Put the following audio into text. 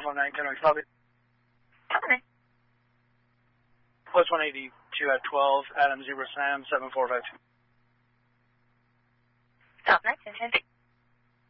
119, can we stop it? Okay. Plus 182 at 12, Adam Zebra Sam, 7452. Stop 19, 10.